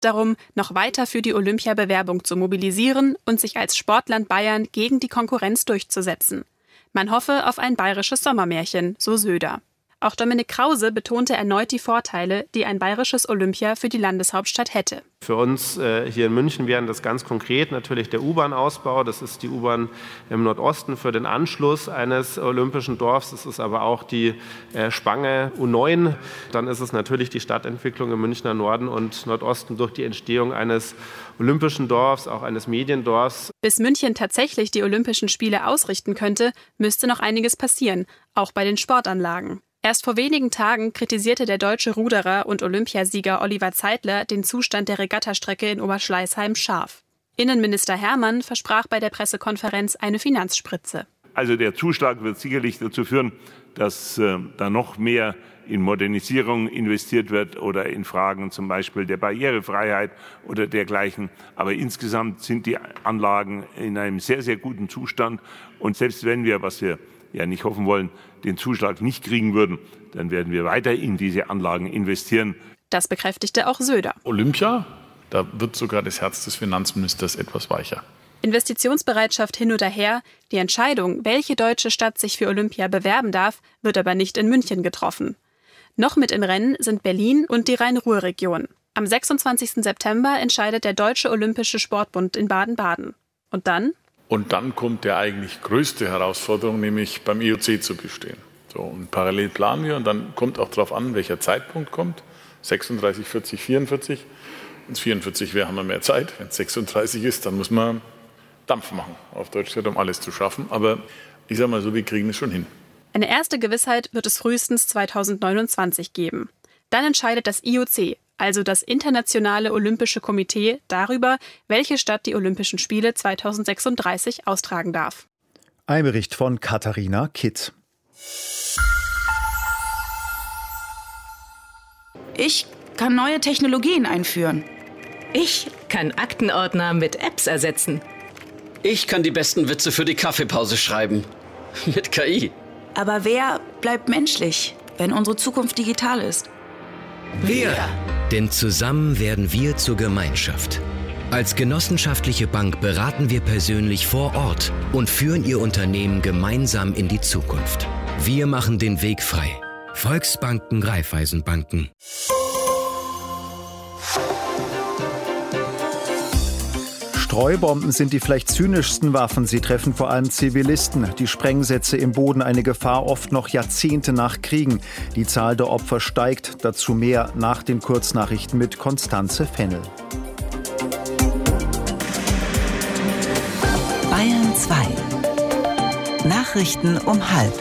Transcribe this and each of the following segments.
darum, noch weiter für die Olympiabewerbung zu mobilisieren und sich als Sportland Bayern gegen die Konkurrenz durchzusetzen. Man hoffe auf ein bayerisches Sommermärchen, so Söder. Auch Dominik Krause betonte erneut die Vorteile, die ein bayerisches Olympia für die Landeshauptstadt hätte. Für uns hier in München wären das ganz konkret natürlich der U-Bahn-Ausbau. Das ist die U-Bahn im Nordosten für den Anschluss eines olympischen Dorfs. Das ist aber auch die Spange U9. Dann ist es natürlich die Stadtentwicklung im Münchner Norden und Nordosten durch die Entstehung eines olympischen Dorfs, auch eines Mediendorfs. Bis München tatsächlich die Olympischen Spiele ausrichten könnte, müsste noch einiges passieren, auch bei den Sportanlagen. Erst vor wenigen Tagen kritisierte der deutsche Ruderer und Olympiasieger Oliver Zeitler den Zustand der Regattastrecke in Oberschleißheim scharf. Innenminister Hermann versprach bei der Pressekonferenz eine Finanzspritze. Also der Zuschlag wird sicherlich dazu führen, dass da noch mehr in Modernisierung investiert wird oder in Fragen zum Beispiel der Barrierefreiheit oder dergleichen. Aber insgesamt sind die Anlagen in einem sehr, sehr guten Zustand. Und selbst wenn wir, was wir ja nicht hoffen wollen, den Zuschlag nicht kriegen würden, dann werden wir weiter in diese Anlagen investieren. Das bekräftigte auch Söder. Olympia, da wird sogar das Herz des Finanzministers etwas weicher. Investitionsbereitschaft hin oder her, die Entscheidung, welche deutsche Stadt sich für Olympia bewerben darf, wird aber nicht in München getroffen. Noch mit im Rennen sind Berlin und die Rhein-Ruhr-Region. Am 26. September entscheidet der Deutsche Olympische Sportbund in Baden-Baden. Und dann? Und dann kommt die eigentlich größte Herausforderung, nämlich beim IOC zu bestehen. So, und parallel planen wir und dann kommt auch darauf an, welcher Zeitpunkt kommt. 36, 40, 44. Wenn es 44 wäre, haben wir mehr Zeit. Wenn es 36 ist, dann muss man Dampf machen, auf Deutsch gesagt, um alles zu schaffen. Aber ich sage mal so, wir kriegen es schon hin. Eine erste Gewissheit wird es frühestens 2029 geben. Dann entscheidet das IOC, also das Internationale Olympische Komitee, darüber, welche Stadt die Olympischen Spiele 2036 austragen darf. Ein Bericht von Katharina Kitt. Ich kann neue Technologien einführen. Ich kann Aktenordner mit Apps ersetzen. Ich kann die besten Witze für die Kaffeepause schreiben. Mit KI. Aber wer bleibt menschlich, wenn unsere Zukunft digital ist? Wir. Denn zusammen werden wir zur Gemeinschaft. Als genossenschaftliche Bank beraten wir persönlich vor Ort und führen Ihr Unternehmen gemeinsam in die Zukunft. Wir machen den Weg frei. Volksbanken, Raiffeisenbanken. Streubomben sind die vielleicht zynischsten Waffen. Sie treffen vor allem Zivilisten. Die Sprengsätze im Boden eine Gefahr oft noch Jahrzehnte nach Kriegen. Die Zahl der Opfer steigt. Dazu mehr nach den Kurznachrichten mit Constanze Fennel. Bayern 2. Nachrichten um 12:30.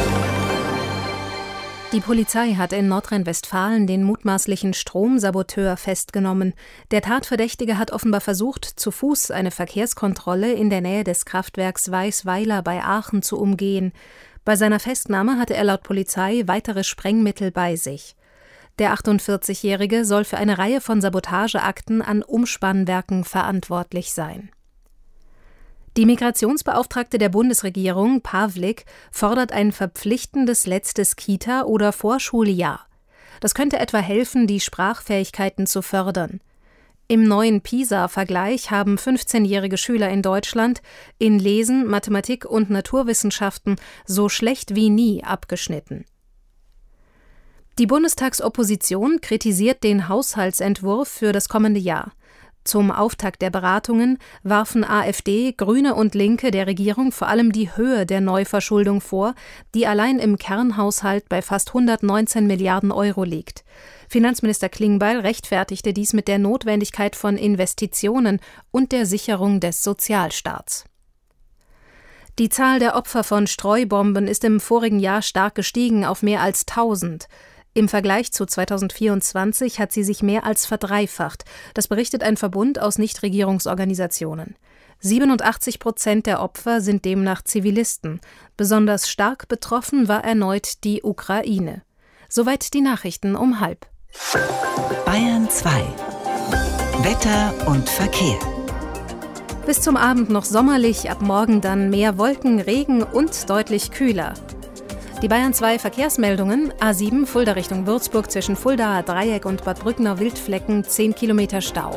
Die Polizei hat in Nordrhein-Westfalen den mutmaßlichen Stromsaboteur festgenommen. Der Tatverdächtige hat offenbar versucht, zu Fuß eine Verkehrskontrolle in der Nähe des Kraftwerks Weißweiler bei Aachen zu umgehen. Bei seiner Festnahme hatte er laut Polizei weitere Sprengmittel bei sich. Der 48-Jährige soll für eine Reihe von Sabotageakten an Umspannwerken verantwortlich sein. Die Migrationsbeauftragte der Bundesregierung, Pawlik, fordert ein verpflichtendes letztes Kita- oder Vorschuljahr. Das könnte etwa helfen, die Sprachfähigkeiten zu fördern. Im neuen PISA-Vergleich haben 15-jährige Schüler in Deutschland in Lesen, Mathematik und Naturwissenschaften so schlecht wie nie abgeschnitten. Die Bundestagsopposition kritisiert den Haushaltsentwurf für das kommende Jahr. Zum Auftakt der Beratungen warfen AfD, Grüne und Linke der Regierung vor allem die Höhe der Neuverschuldung vor, die allein im Kernhaushalt bei fast 119 Milliarden Euro liegt. Finanzminister Klingbeil rechtfertigte dies mit der Notwendigkeit von Investitionen und der Sicherung des Sozialstaats. Die Zahl der Opfer von Streubomben ist im vorigen Jahr stark gestiegen auf mehr als 1000. Im Vergleich zu 2024 hat sie sich mehr als verdreifacht. Das berichtet ein Verbund aus Nichtregierungsorganisationen. 87% der Opfer sind demnach Zivilisten. Besonders stark betroffen war erneut die Ukraine. Soweit die Nachrichten um 12:30. Bayern 2. Wetter und Verkehr. Bis zum Abend noch sommerlich, ab morgen dann mehr Wolken, Regen und deutlich kühler. Die Bayern 2 Verkehrsmeldungen: A7 Fulda Richtung Würzburg zwischen Fuldaer Dreieck und Bad Brückner Wildflecken 10 Kilometer Stau.